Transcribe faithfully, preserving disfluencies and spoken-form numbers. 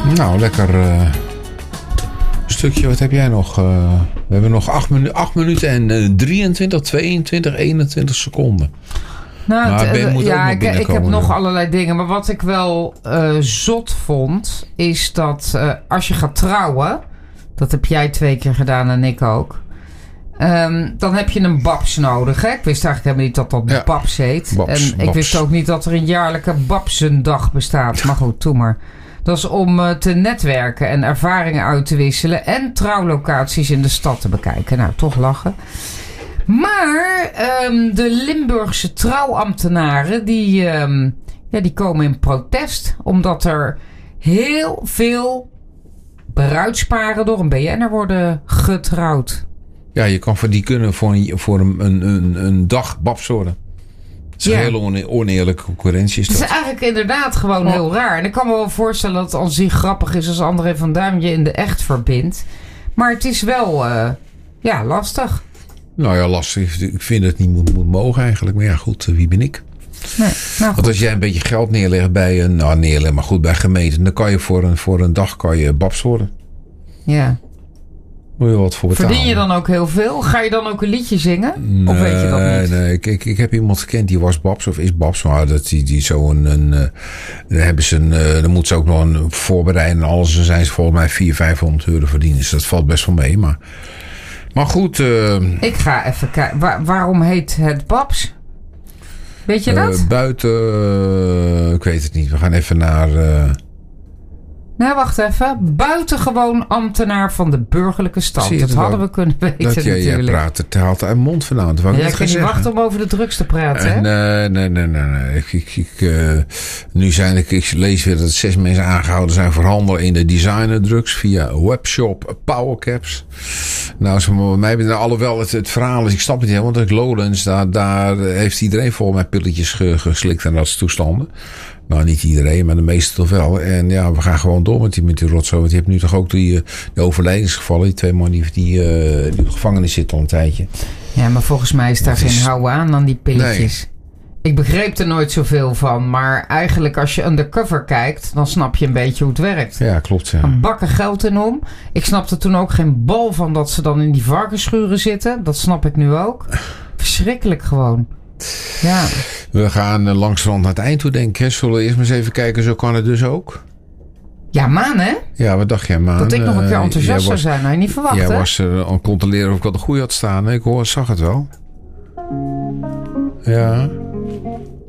Nou, lekker uh, stukje. Wat heb jij nog? Uh, we hebben nog acht, minu- acht minuten en uh, drieëntwintig, tweeëntwintig, eenentwintig seconden. Nou, maar Ben moet ja, ook nog ik, ik heb dan. nog allerlei dingen. Maar wat ik wel uh, zot vond, is dat uh, als je gaat trouwen, dat heb jij twee keer gedaan en ik ook. Um, dan heb je een babs nodig. Hè? Ik wist eigenlijk helemaal niet dat dat ja. babs heet. Babs, en ik babs. wist ook niet dat er een jaarlijke babsendag bestaat. Maar goed, doe maar. Dat is om uh, te netwerken en ervaringen uit te wisselen. En trouwlocaties in de stad te bekijken. Nou, toch lachen. Maar um, de Limburgse trouwambtenaren, die, um, ja, die komen in protest. Omdat er heel veel bruidsparen door een B N'er worden getrouwd. Ja, je kan voor die kunnen voor een, voor een, een, een dag babs worden. Het is ja. een hele one- oneerlijke concurrentie. Is dat. Het is eigenlijk inderdaad gewoon oh. heel raar. En ik kan me wel voorstellen dat het aan zich grappig is als André van Duin je in de echt verbindt. Maar het is wel uh, ja, lastig. Nou ja, lastig. Ik vind dat het niet moet, moet mogen eigenlijk. Maar ja, goed, wie ben ik? Nee, nou Want als jij een beetje geld neerlegt bij een... Nou, neerleggen, maar goed, bij gemeenten. Dan kan je voor een, voor een dag kan je babs worden. Ja. Moet je wat voor betalen. Verdien je dan ook heel veel? Ga je dan ook een liedje zingen? Nee, of weet je dat niet? Nee, ik, ik, ik heb iemand gekend die was babs of is babs. Maar dat die, die zo een... een uh, dan, hebben ze een, uh, dan moeten ze ook nog een voorbereiden en alles. Dan zijn ze volgens mij vierhonderd, vijfhonderd euro verdienen. Dus dat valt best wel mee. Maar, maar goed. Uh, ik ga even kijken. Waar, waarom heet het babs? Weet je dat? Uh, buiten... Uh, ik weet het niet. We gaan even naar... Uh, Nou, wacht even. Buitengewoon ambtenaar van de burgerlijke stand. Dat hadden wel? we kunnen weten dat jij, natuurlijk. Jij praat, het haalt uit mond vandaan. Dat ja, ik kan niet wachten om over de drugs te praten. En, hè? Uh, nee, nee, nee. nee. Ik, ik, ik, uh, nu zijn ik, ik lees weer dat zes mensen aangehouden zijn voor handel in de designerdrugs via webshop Powercaps. Nou, zo, mij, nou, alhoewel het, het verhaal is, ik snap het niet helemaal, want ik Lowlands, daar, daar heeft iedereen volgens mij pilletjes ge, geslikt en dat soort toestanden. Nou, niet iedereen, maar de meeste toch wel. En ja, we gaan gewoon door met die, met die rotzooi. Want je hebt nu toch ook die, die overlijdensgevallen. Die twee man die, die, uh, die in de gevangenis zitten al een tijdje. Ja, maar volgens mij is daar geen is... houden aan aan die pilletjes. Nee. Ik begreep er nooit zoveel van. Maar eigenlijk als je undercover kijkt, dan snap je een beetje hoe het werkt. Ja, klopt. Ja. Een bakken geld in om. Ik snapte toen ook geen bal van dat ze dan in die varkensschuren zitten. Dat snap ik nu ook. Verschrikkelijk gewoon. Ja. We gaan langsrand naar het eind toe, denk ik. Zullen we eerst maar eens even kijken, zo kan het dus ook. Ja, Maan, hè? Ja, wat dacht jij, Maan? Dat ik nog een keer enthousiast zou zijn. Nou, je niet verwacht, jij hè? Jij was uh, aan het controleren of ik al de goede had staan. Ik hoor, zag het wel. Ja.